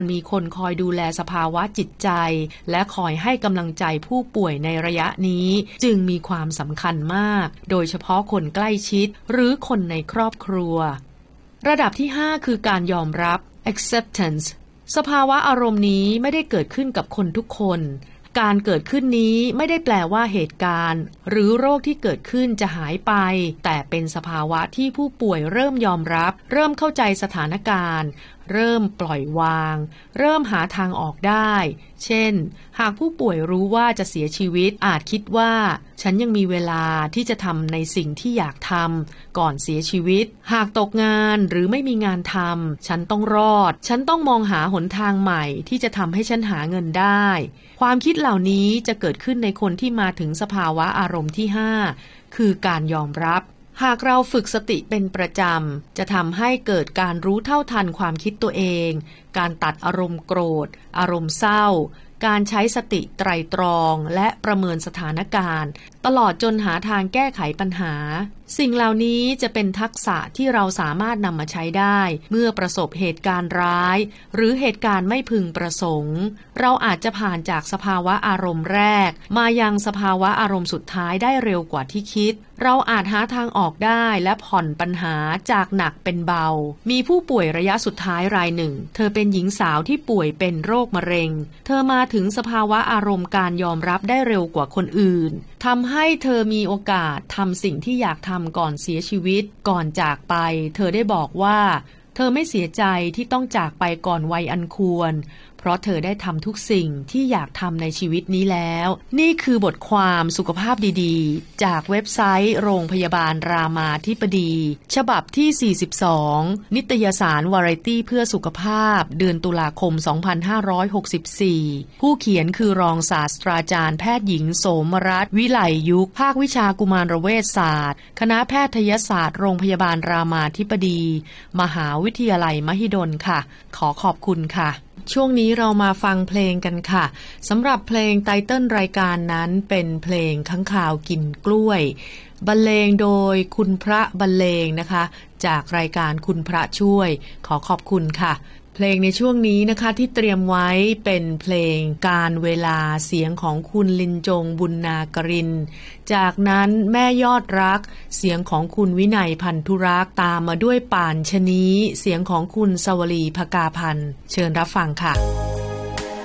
มีคนคอยดูแลสภาวะจิตใจและคอยให้กำลังใจผู้ป่วยในระยะนี้จึงมีความสำคัญมากโดยเฉพาะคนใกล้ชิดหรือคนในครอบครัวระดับที่ 5 คือการยอมรับ acceptance สภาวะอารมณ์นี้ไม่ได้เกิดขึ้นกับคนทุกคนการเกิดขึ้นนี้ไม่ได้แปลว่าเหตุการณ์หรือโรคที่เกิดขึ้นจะหายไปแต่เป็นสภาวะที่ผู้ป่วยเริ่มยอมรับเริ่มเข้าใจสถานการณ์เริ่มปล่อยวางเริ่มหาทางออกได้เช่นหากผู้ป่วยรู้ว่าจะเสียชีวิตอาจคิดว่าฉันยังมีเวลาที่จะทำในสิ่งที่อยากทำก่อนเสียชีวิตหากตกงานหรือไม่มีงานทำฉันต้องรอดฉันต้องมองหาหนทางใหม่ที่จะทำให้ฉันหาเงินได้ความคิดเหล่านี้จะเกิดขึ้นในคนที่มาถึงสภาวะอารมณ์ที่ 5 คือการยอมรับหากเราฝึกสติเป็นประจำจะทำให้เกิดการรู้เท่าทันความคิดตัวเองการตัดอารมณ์โกรธอารมณ์เศร้าการใช้สติไตร่ตรองและประเมินสถานการณ์ตลอดจนหาทางแก้ไขปัญหาสิ่งเหล่านี้จะเป็นทักษะที่เราสามารถนำมาใช้ได้เมื่อประสบเหตุการณ์ร้ายหรือเหตุการณ์ไม่พึงประสงค์เราอาจจะผ่านจากสภาวะอารมณ์แรกมายังสภาวะอารมณ์สุดท้ายได้เร็วกว่าที่คิดเราอาจหาทางออกได้และผ่อนปัญหาจากหนักเป็นเบามีผู้ป่วยระยะสุดท้ายรายหนึ่งเธอเป็นหญิงสาวที่ป่วยเป็นโรคมะเร็งเธอมาถึงสภาวะอารมณ์การยอมรับได้เร็วกว่าคนอื่นทำให้เธอมีโอกาสทำสิ่งที่อยากทำก่อนเสียชีวิตก่อนจากไปเธอได้บอกว่าเธอไม่เสียใจที่ต้องจากไปก่อนวัยอันควรเพราะเธอได้ทำทุกสิ่งที่อยากทำในชีวิตนี้แล้วนี่คือบทความสุขภาพดีๆจากเว็บไซต์โรงพยาบาลรามาธิบดีฉบับที่42นิตยสาร Variety เพื่อสุขภาพเดือนตุลาคม2564ผู้เขียนคือรองศาสตราจารย์แพทย์หญิงโสมรัตน์วิไลยุกภาควิชากุมารเวชศาสตร์คณะแพทยศาสตร์โรงพยาบาลรามาธิบดีมหาวิทยาลัยมหิดลค่ะขอขอบคุณค่ะช่วงนี้เรามาฟังเพลงกันค่ะสำหรับเพลงไตเติ้ลรายการนั้นเป็นเพลงค้างคาวกินกล้วยบรรเลงโดยคุณพระบรรเลงนะคะจากรายการคุณพระช่วยขอขอบคุณค่ะเพลงในช่วงนี้นะคะที่เตรียมไว้เป็นเพลงการเวลาเสียงของคุณลินจงบุญนากรินจากนั้นแม่ยอดรักเสียงของคุณวินัยพันธุรักษ์ตามมาด้วยป่านชะนีเสียงของคุณสวลีภกาพันธ์เชิญรับฟังค่ะ